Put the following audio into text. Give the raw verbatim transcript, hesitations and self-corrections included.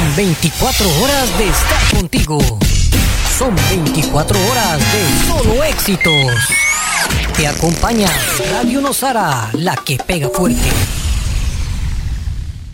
veinticuatro horas de estar contigo. Son veinticuatro horas de solo éxitos. Te acompaña Radio Nosara, la que pega fuerte.